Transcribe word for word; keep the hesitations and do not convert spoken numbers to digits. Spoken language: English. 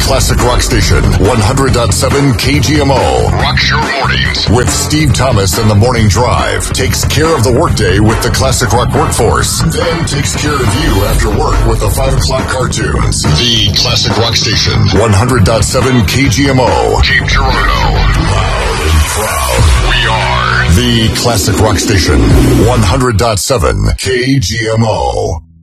classic rock station, one hundred point seven K G M O. Rocks your mornings with Steve Thomas and the Morning Drive. Takes care of the workday with the classic rock workforce. Then takes care of you after work with the five o'clock cartoons. The classic rock station, one hundred point seven K G M O. Cape Girardeau. Loud and proud. We are the classic rock station, one hundred point seven K G M O.